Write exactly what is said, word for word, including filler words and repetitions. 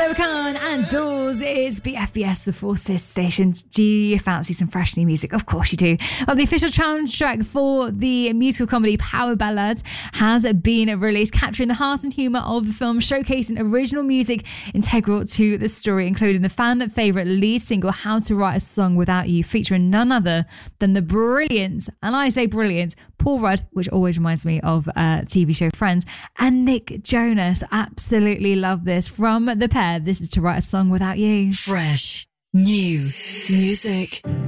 Zoe Khan and Doors. It's B F B S, the Forces station. Do you fancy some fresh new music? Of course you do. Well, the official soundtrack for the musical comedy Power Ballads has been released, capturing the heart and humour of the film, showcasing original music integral to the story, including the fan favourite lead single How to Write a Song Without You, featuring none other than the brilliant, and I say brilliant, Paul Rudd, which always reminds me of uh, T V show Friends, and Nick Jonas. Absolutely love this from the pair. This is To Write a Song Without You. Fresh new music.